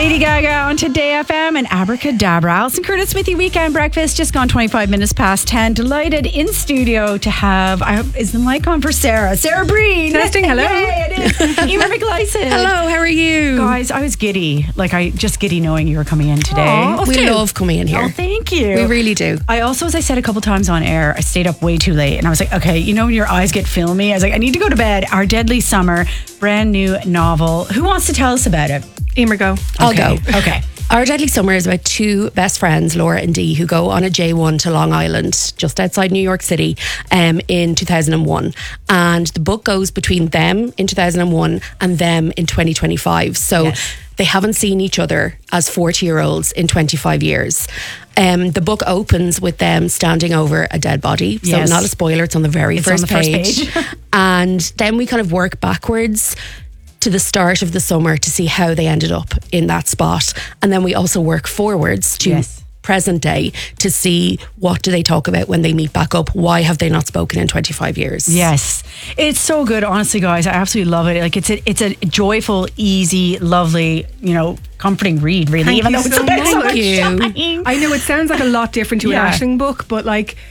Lady Gaga on Today FM and Abracadabra. Alison Curtis with you, Weekend Breakfast. Just gone 25 minutes past 10. Delighted in studio to have, is the mic on for Sarah? Sarah Breen. Testing, hello. Yay, it is. Emer McLyson. Hello, how are you? Guys, I was giddy. Just giddy knowing you were coming in today. Aww, we love coming in here. Oh, thank you. We really do. I also, as I said a couple times on air, I stayed up way too late and I was like, okay, you know when your eyes get filmy? I was like, I need to go to bed. Our Deadly Summer, brand new novel. Who wants to tell us about it? Emer, go. I'll go. Okay. Our Deadly Summer is about two best friends, Laura and Dee, who go on a J1 to Long Island, just outside New York City, in 2001. And the book goes between them in 2001 and them in 2025. So yes. They haven't seen each other as 40-year-olds in 25 years. The book opens with them standing over a dead body. So yes. Not a spoiler, it's on the first page. And then we kind of work backwards to the start of the summer to see how they ended up in that spot. And then we also work forwards to yes. present day to see what do they talk about when they meet back up. Why have they not spoken in 25 years? Yes. It's so good, honestly, guys. I absolutely love it. Like it's a joyful, easy, lovely, comforting read, really. Thank even you though so it's about so much much. shine. I know it sounds like a lot different to Yeah. an Aisling book, but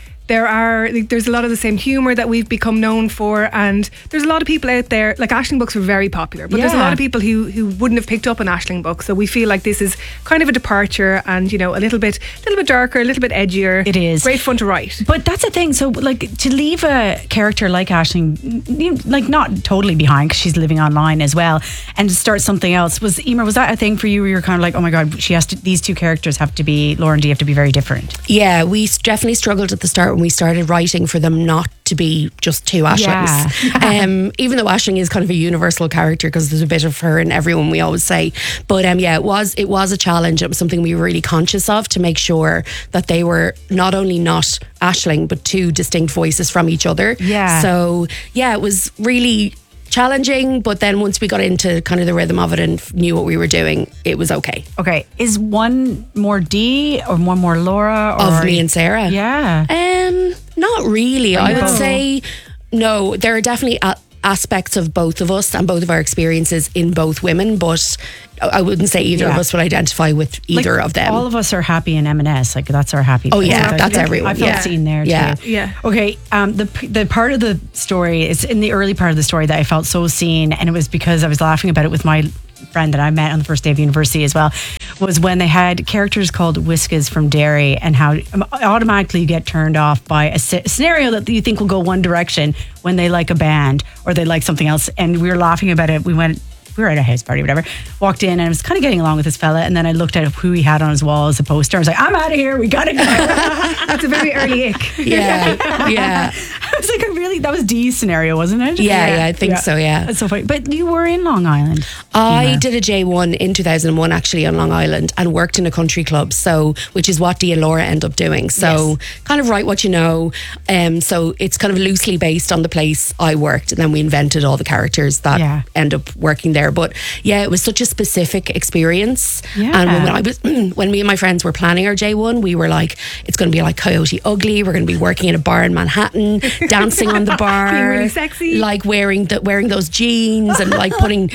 there's a lot of the same humour that we've become known for, and there's a lot of people out there, like Aisling books are very popular, but there's a Yeah. lot of people who wouldn't have picked up an Aisling book, so we feel like this is kind of a departure and, a little bit darker, a little bit edgier. It is. Great fun to write. But that's the thing. So, to leave a character like Aisling, not totally behind because she's living online as well, and to start something else, was that a thing for you where you're kind of like, oh my God, these two characters have to be, Laura and Dee have to be very different? Yeah, we definitely struggled at the start when we started writing for them not to be just two Aislings. Yeah. Even though Aisling is kind of a universal character because there's a bit of her in everyone, we always say. But it was a challenge. It was something we were really conscious of to make sure that they were not only not Aisling but two distinct voices from each other. Yeah. So it was really challenging, but then once we got into kind of the rhythm of it and knew what we were doing, it was okay. Okay. Is one more Dee or one more Laura? Or Of me and Sarah? Yeah. Not really. I would No. say no. There are definitely aspects of both of us and both of our experiences in both women, but I wouldn't say either of us would identify with either of them. All of us are happy in M&S. That's our happy place. yeah, that's everyone. I felt seen there Yeah. too. Yeah. Okay. The part of the story, it's in the early part of the story that I felt so seen, and it was because I was laughing about it with my friend that I met on the first day of university as well, was when they had characters called Whiskas from Derry, and how automatically you get turned off by a scenario that you think will go one direction when they like a band or they like something else. And we were laughing about it. We were at a house party, whatever. Walked in and I was kind of getting along with this fella, and then I looked at who he had on his wall as a poster. I was like, I'm out of here. We gotta go. That's a very early ick. Yeah. I was like, that was Dee's scenario, wasn't it? Yeah, I think so, yeah. That's so funny. But you were in Long Island. I did a J1 in 2001 actually on Long Island and worked in a country club, which is what Dee and Laura end up doing. So kind of write what you know. So it's kind of loosely based on the place I worked, and then we invented all the characters that end up working there. But it was such a specific experience. Yeah. And when me and my friends were planning our J1, we were like, it's going to be like Coyote Ugly. We're going to be working in a bar in Manhattan, dancing on the bar, being really sexy, like wearing those jeans and like putting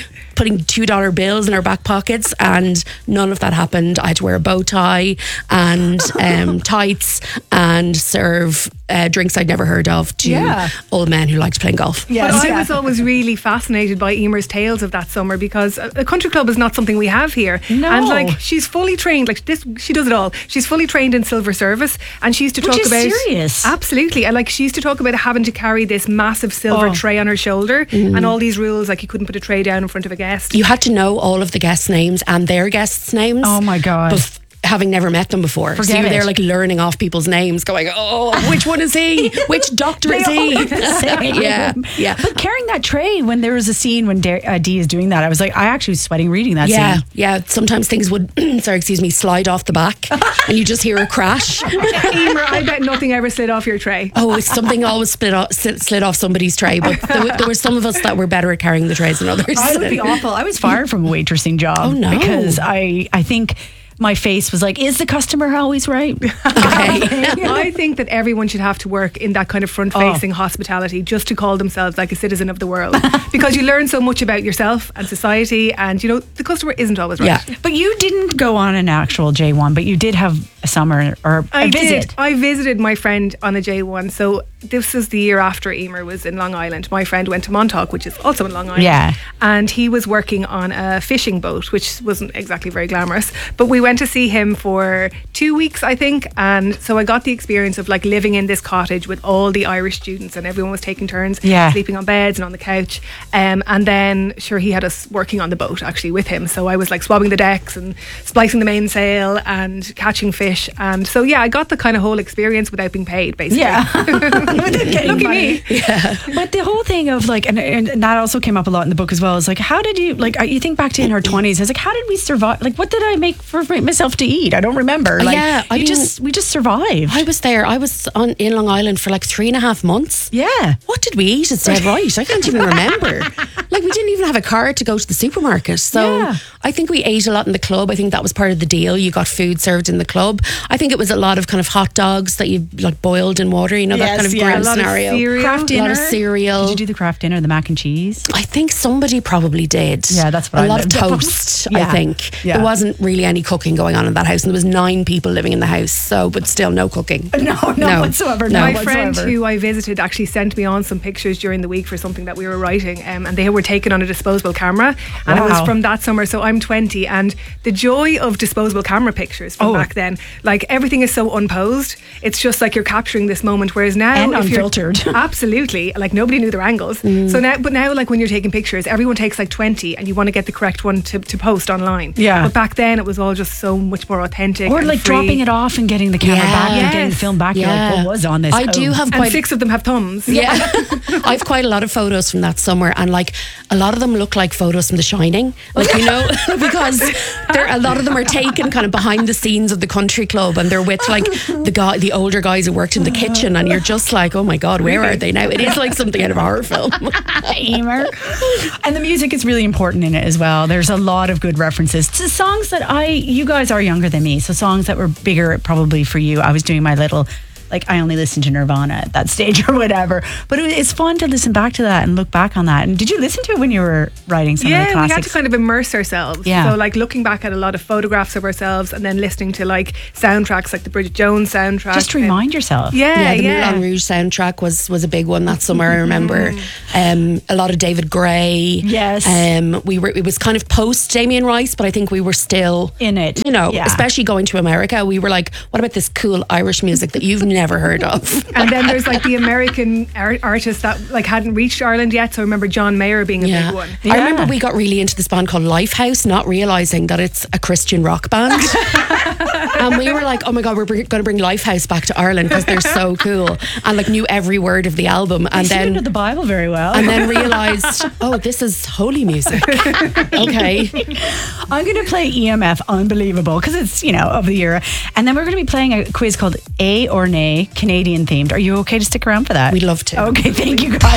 $2 bills in our back pockets, and none of that happened. I had to wear a bow tie and tights and serve drinks I'd never heard of to old men who liked playing golf. But I was always really fascinated by Emer's tales of that summer, because a country club is not something we have here. No. And she's fully trained, she does it all. She's fully trained in silver service, and she used to talk about serious. Absolutely. And she used to talk about having to carry this massive silver tray on her shoulder, and all these rules, like you couldn't put a tray down in front of a guest. You had to know all of the guests' names and their guests' names. Oh my God. Having never met them before. So you were there learning off people's names, going, which one is he? Which doctor is he? Yeah. But carrying that tray when there was a scene when Dee is doing that, I was like, I actually was sweating reading that scene. Yeah. Sometimes things would, slide off the back and you just hear a crash. Emer, I bet nothing ever slid off your tray. Oh, something always slid off somebody's tray, but there were some of us that were better at carrying the trays than others. I would be awful. I was fired from a waitressing job. Oh no. Because I think my face was like, is the customer always right? Okay. I think that everyone should have to work in that kind of front-facing hospitality just to call themselves like a citizen of the world, because you learn so much about yourself and society, and the customer isn't always right. Yeah. But you didn't go on an actual J1, but you did have a summer or a visit. I visited my friend on a J1. So this was the year after Emer was in Long Island. My friend went to Montauk, which is also in Long Island. Yeah. And he was working on a fishing boat, which wasn't exactly very glamorous. But we went to see him for 2 weeks, I think. And so I got the experience of like living in this cottage with all the Irish students, and everyone was taking turns sleeping on beds and on the couch. And then, sure, he had us working on the boat actually with him. So I was like swabbing the decks and splicing the mainsail and catching fish. And so, yeah, I got the kind of whole experience without being paid, basically. Yeah. Look at me. Yeah. But the whole thing of like, and that also came up a lot in the book as well, is like, how did you, like, you think back to in her 20s, I was like, how did we survive? Like, what did I make for myself to eat? I don't remember. Like, Yeah, I we mean- just survived. I was there. I was in Long Island for like 3.5 months. Yeah. What did we eat? It's dead right. I can't even remember. Like, we didn't even have a car to go to the supermarket. So Yeah. I think we ate a lot in the club. I think that was part of the deal. You got food served in the club. I think it was a lot of kind of hot dogs that you like boiled in water, that Yes, kind of yeah. grim A lot of scenario. cereal. Craft A dinner. lot of cereal. Did you do the craft dinner, the mac and cheese? I think somebody probably did. Yeah, that's what a I lot of lived. toast. I Yeah. think Yeah. there wasn't really any cooking going on in that house, and there was 9 people living in the house. So, but still no cooking. No, whatsoever. No. No, My friend whatsoever. who I visited actually sent me on some pictures during the week for something that we were writing, and they were taken on a disposable camera, and it was Wow. from that summer. So I'm 20, and the joy of disposable camera pictures from back then, like everything is so unposed. It's just like you're capturing this moment. Whereas now, And if unfiltered. you're absolutely, like nobody knew their angles. So now, like when you're taking pictures, everyone takes like 20, and you want to get the correct one to post online. Yeah. But back then, it was all just so much more authentic. Or and like free. dropping it off and getting the camera Yeah. back and getting the Yes. film back. You're like, what was on this? I do have And quite 6 of them have thumbs. Yeah. I have quite a lot of photos from that summer, and like a lot of them look like photos from The Shining, like because a lot of them are taken kind of behind the scenes of the country club, and they're with like the older guys who worked in the kitchen, and you're just like, oh my god, where are they now? It is like something out of a horror film. Emer. And the music is really important in it as well. There's a lot of good references to songs that you guys are younger than me, so songs that were bigger probably for you. I was doing my little, like, I only listened to Nirvana at that stage or whatever, but it's fun to listen back to that and look back on that. And did you listen to it when you were writing some of the Yeah, we classics? had to kind of immerse ourselves. Yeah. So like looking back at a lot of photographs of ourselves, and then listening to like soundtracks like the Bridget Jones soundtrack. Just to remind yourself. Yeah, The yeah. Moulin Rouge soundtrack was a big one that summer. I remember a lot of David Gray. Yes. It was kind of post Damien Rice, but I think we were still In it. Yeah. especially going to America. We were like, what about this cool Irish music that you've never heard of? And then there's like the American artists that like hadn't reached Ireland yet. So I remember John Mayer being a big one. I remember we got really into this band called Lifehouse, not realizing that it's a Christian rock band. And we were like, oh my god, we're going to bring Lifehouse back to Ireland because they're so cool, and like knew every word of the album, and You seem to know then the Bible very well. and then realized, oh, this is holy music. Okay. I'm going to play EMF Unbelievable because it's, of the era. And then we're going to be playing a quiz called A or Nay, Canadian themed. Are you okay to stick around for that? We'd love to. Okay, thank you guys.